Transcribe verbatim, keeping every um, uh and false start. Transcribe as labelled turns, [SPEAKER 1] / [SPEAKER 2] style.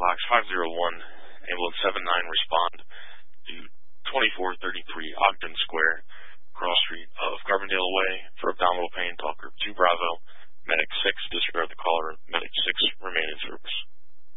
[SPEAKER 1] Box five zero one, Ambulance seven nine, respond to twenty-four thirty-three Ogden Square, Cross Street of Carbondale Way for abdominal pain. Talk Group two Bravo.